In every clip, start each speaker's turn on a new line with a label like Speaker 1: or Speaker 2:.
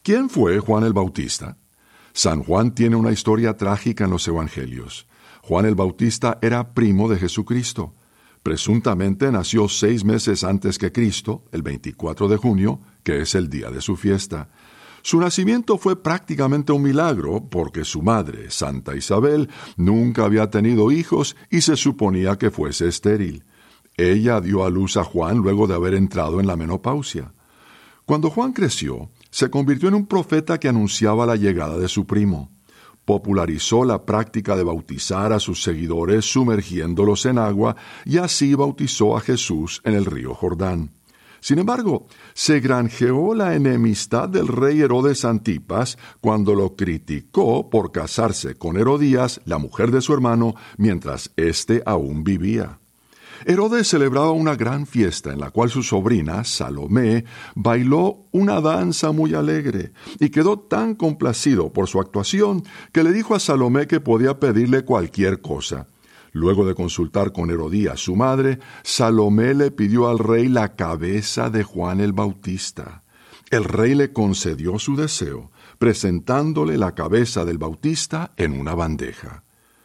Speaker 1: ¿Quién fue Juan el Bautista? San Juan tiene una historia trágica en los Evangelios. Juan el Bautista era primo de Jesucristo. Presuntamente nació 6 meses antes que Cristo, el 24 de junio, que es el día de su fiesta. Su nacimiento fue prácticamente un milagro porque su madre, Santa Isabel, nunca había tenido hijos y se suponía que fuese estéril. Ella dio a luz a Juan luego de haber entrado en la menopausia. Cuando Juan creció, se convirtió en un profeta que anunciaba la llegada de su primo. Popularizó la práctica de bautizar a sus seguidores sumergiéndolos en agua y así bautizó a Jesús en el río Jordán. Sin embargo, se granjeó la enemistad del rey Herodes Antipas cuando lo criticó por casarse con Herodías, la mujer de su hermano, mientras éste aún vivía. Herodes celebraba una gran fiesta en la cual su sobrina, Salomé, bailó una danza muy alegre y quedó tan complacido por su actuación que le dijo a Salomé que podía pedirle cualquier cosa. Luego de consultar con Herodías, su madre, Salomé le pidió al rey la cabeza de Juan el Bautista. El rey le concedió su deseo, presentándole la cabeza del Bautista en una bandeja.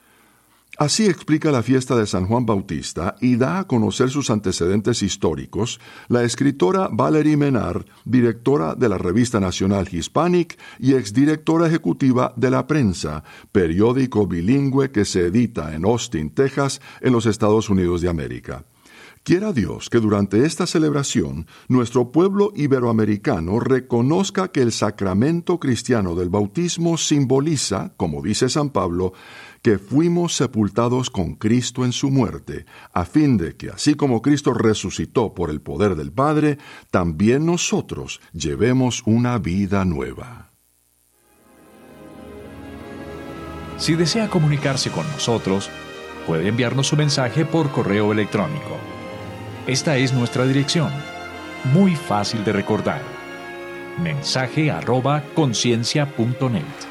Speaker 1: Así explica la fiesta de San Juan Bautista y da a conocer sus antecedentes históricos la escritora Valerie Menard, directora de la Revista Nacional Hispanic y exdirectora ejecutiva de La Prensa, periódico bilingüe que se edita en Austin, Texas, en los Estados Unidos de América. Quiera Dios que durante esta celebración nuestro pueblo iberoamericano reconozca que el sacramento cristiano del bautismo simboliza, como dice San Pablo, que fuimos sepultados con Cristo en su muerte, a fin de que, así como Cristo resucitó por el poder del Padre, también nosotros llevemos una vida nueva.
Speaker 2: Si desea comunicarse con nosotros, puede enviarnos su mensaje por correo electrónico. Esta es nuestra dirección, muy fácil de recordar: mensaje@conciencia.net.